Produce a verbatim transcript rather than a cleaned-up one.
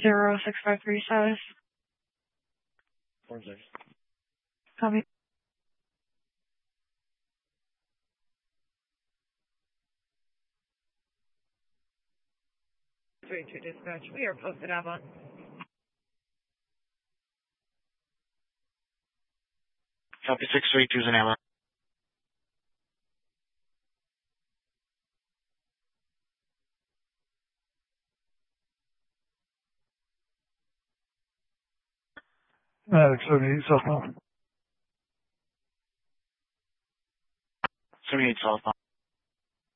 zero six five three status. Four six. Copy. Three two dispatch. We are posted Avon. Copy six three two is an Avon. Medic seventy-eight southbound. seventy-eight southbound.